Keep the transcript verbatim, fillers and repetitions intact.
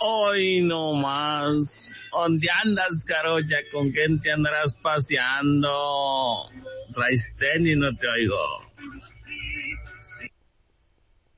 Hoy no más. ¿Dónde andas, Carocha? ¿Con quién te andarás paseando? Traes tenis, no te oigo.